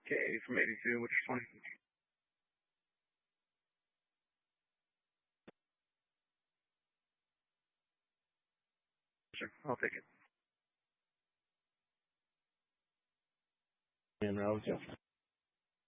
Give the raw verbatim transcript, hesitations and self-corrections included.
Okay, from eighty-two, which one? Sure, I'll take it. And Rouse.